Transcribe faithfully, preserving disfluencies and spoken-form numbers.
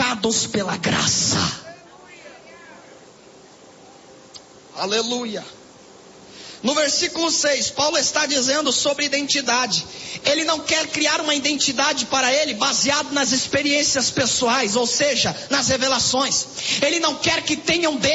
justificados pela graça. Aleluia. No versículo seis, Paulo está dizendo sobre identidade. Ele não quer criar uma identidade para ele baseado nas experiências pessoais, ou seja, nas revelações. Ele não quer que tenham dele